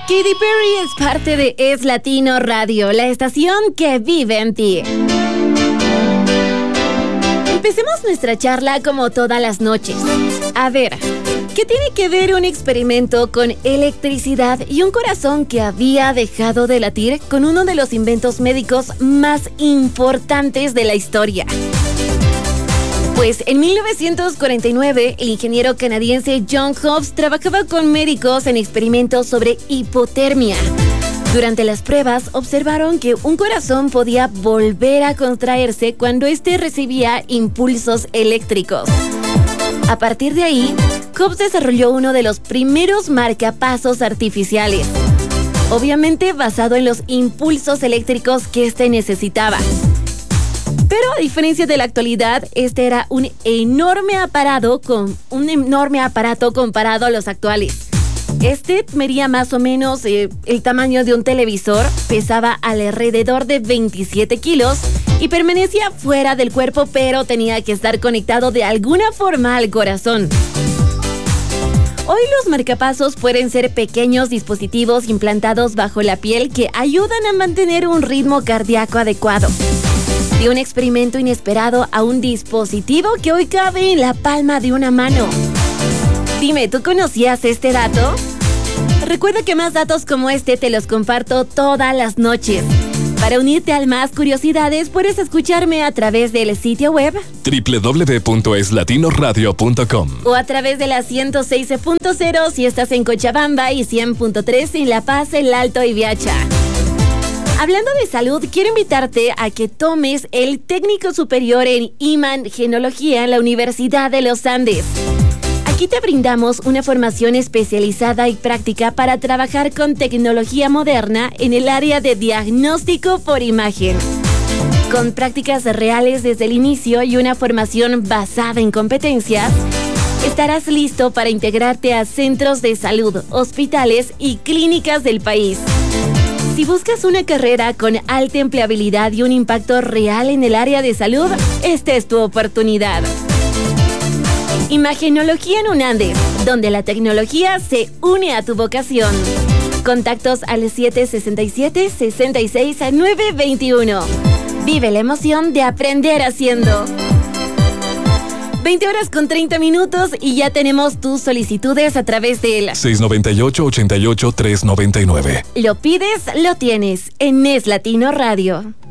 Katy Perry es parte de Es Latino Radio, la estación que vive en ti. Empecemos nuestra charla como todas las noches. A ver, ¿qué tiene que ver un experimento con electricidad y un corazón que había dejado de latir con uno de los inventos médicos más importantes de la historia? Pues en 1949, el ingeniero canadiense John Hobbs trabajaba con médicos en experimentos sobre hipotermia. Durante las pruebas, observaron que un corazón podía volver a contraerse cuando éste recibía impulsos eléctricos. A partir de ahí, Hobbs desarrolló uno de los primeros marcapasos artificiales, obviamente basado en los impulsos eléctricos que éste necesitaba. Pero a diferencia de la actualidad, este era un enorme aparato comparado a los actuales. Este medía más o menos el tamaño de un televisor, pesaba alrededor de 27 kilos y permanecía fuera del cuerpo, pero tenía que estar conectado de alguna forma al corazón. Hoy los marcapasos pueden ser pequeños dispositivos implantados bajo la piel que ayudan a mantener un ritmo cardíaco adecuado. De un experimento inesperado a un dispositivo que hoy cabe en la palma de una mano. Dime, ¿tú conocías este dato? Recuerda que más datos como este te los comparto todas las noches. Para unirte a más curiosidades, puedes escucharme a través del sitio web www.eslatinoradio.com o a través de la 106.0 si estás en Cochabamba y 100.3 en La Paz, El Alto y Viacha. Hablando de salud, quiero invitarte a que tomes el técnico superior en imagenología en la Universidad de los Andes. Aquí te brindamos una formación especializada y práctica para trabajar con tecnología moderna en el área de diagnóstico por imagen. Con prácticas reales desde el inicio y una formación basada en competencias, estarás listo para integrarte a centros de salud, hospitales y clínicas del país. Si buscas una carrera con alta empleabilidad y un impacto real en el área de salud, esta es tu oportunidad. Imagenología en UNANDES, donde la tecnología se une a tu vocación. Contactos al 767-66-921. Vive la emoción de aprender haciendo. 20 horas con 30 minutos y ya tenemos tus solicitudes a través del 698-88-399. Lo pides, lo tienes en Es Latino Radio.